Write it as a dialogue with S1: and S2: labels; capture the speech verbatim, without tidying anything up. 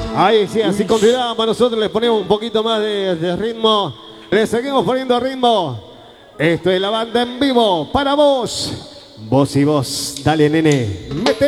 S1: Ahí sí, así continuamos. Nosotros les ponemos un poquito más de, de ritmo. Le seguimos poniendo ritmo. Esto es la banda en vivo para vos. Vos y vos. Dale, nene. Mete.